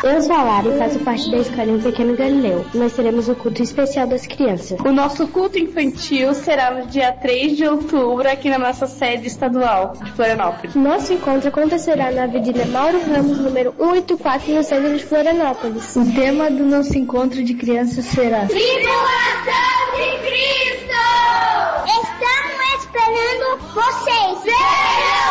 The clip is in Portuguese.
Eu sou a Lara e faço parte da Escola Pequeno Galileu. Nós teremos o culto especial das crianças. O nosso culto infantil será no dia 3 de outubro, aqui na nossa sede estadual de Florianópolis. Nosso encontro acontecerá na Avenida Mauro Ramos, número 184, no centro de Florianópolis. O tema do nosso encontro de crianças será Tribulação de Cristo! Estamos esperando vocês!